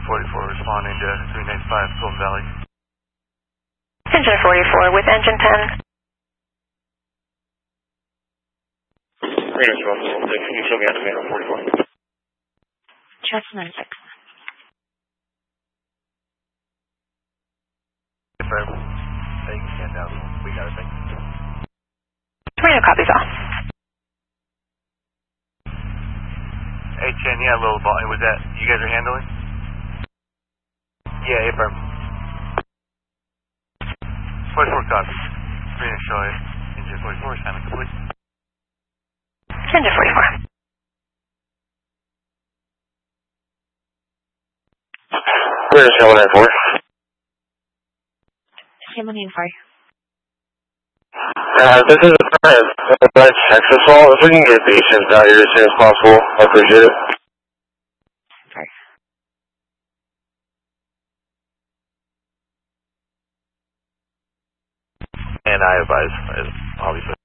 44 responding to 395 Golden Valley. Engine 44 with engine 10. Can you show me out to manual 44? Just a minute. Confirm. You can stand down. We got it. Radio copies all. Hey, Chen, yeah, a little ball. Was that you guys are handling? Yeah, affirm. 44 copies. 3 to show it. Engine 44 is time complete. Engine 44. Where's 794? 794. This is Texas Hall. If we can get patients out here as soon as possible, I appreciate it. Sorry. And I advise, obviously.